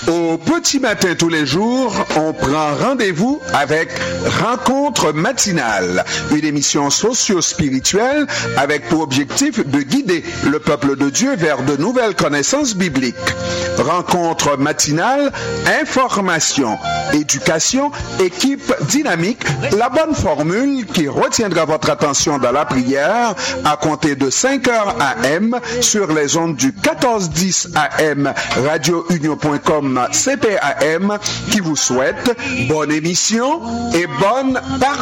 Au petit matin tous les jours, on prend rendez-vous avec Rencontre matinale, une émission socio-spirituelle avec pour objectif de guider le peuple de Dieu vers de nouvelles connaissances bibliques. Rencontre matinale, information, éducation, équipe dynamique, la bonne formule qui retiendra votre attention dans la prière à compter de 5h AM sur les ondes du 1410 AM radiounion.com CPAM qui vous souhaite bonne émission et bonne parole.